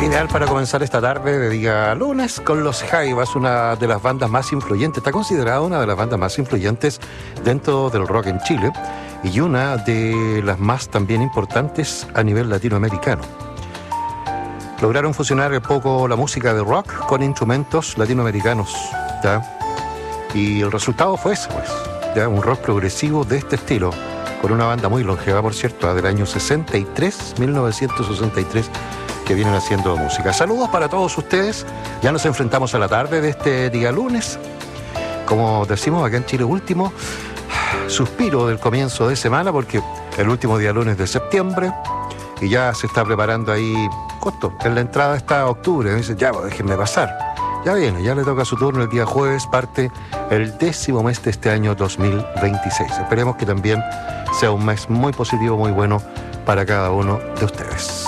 Ideal para comenzar esta tarde de día lunes con Los Jaivas, una de las bandas más influyentes, está considerada una de las bandas más influyentes dentro del rock en Chile y una de las más también importantes a nivel latinoamericano. Lograron fusionar un poco la música de rock con instrumentos latinoamericanos, ¿ya? Y el resultado fue ese, pues, ¿ya? Un rock progresivo de este estilo, con una banda muy longeva, por cierto, del año 1963, que vienen haciendo música. Saludos para todos ustedes. Ya nos enfrentamos a la tarde de este día lunes. Como decimos acá en Chile, último suspiro del comienzo de semana, porque el último día lunes de septiembre, y ya se está preparando ahí, justo en la entrada está octubre. Me dicen, ya, pues, déjenme pasar. Ya viene, ya le toca su turno el día jueves, parte el 10º mes de este año 2026. Esperemos que también sea un mes muy positivo, muy bueno para cada uno de ustedes.